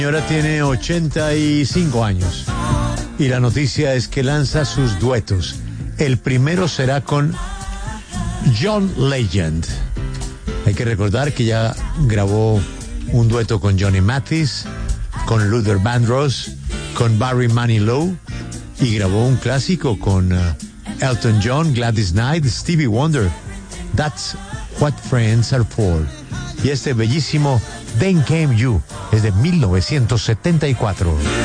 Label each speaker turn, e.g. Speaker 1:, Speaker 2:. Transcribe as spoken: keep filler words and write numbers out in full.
Speaker 1: Señora tiene ochenta y cinco años y la noticia es que lanza sus duetos. El primero será con John Legend. Hay que recordar que ya grabó un dueto con Johnny Mathis, con Luther Vandross, con Barry Manilow y grabó un clásico con uh, Elton John, Gladys Knight, Stevie Wonder. That's What Friends Are For. Y este bellísimo Then Came You es de mil novecientos setenta y cuatro.